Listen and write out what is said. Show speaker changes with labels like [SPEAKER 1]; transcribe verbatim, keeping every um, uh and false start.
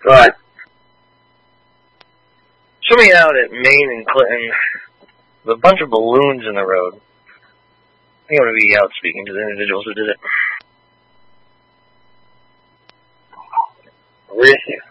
[SPEAKER 1] Right.
[SPEAKER 2] Show me out at Maine and Clinton. There's a bunch of balloons in the road. I think I'm going to be out speaking to the individuals who did it.
[SPEAKER 1] Where is he?